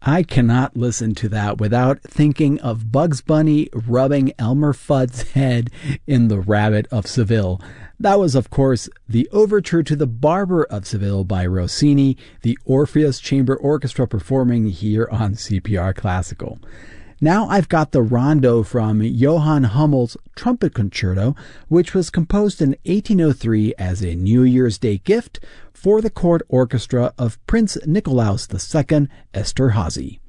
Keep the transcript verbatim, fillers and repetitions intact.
I cannot listen to that without thinking of Bugs Bunny rubbing Elmer Fudd's head in The Rabbit of Seville. That was, of course, the overture to The Barber of Seville by Rossini, the Orpheus Chamber Orchestra performing here on C P R Classical. Now I've got the rondo from Johann Hummel's Trumpet Concerto, which was composed in eighteen oh three as a New Year's Day gift for the court orchestra of Prince Nikolaus the Second Esterházy.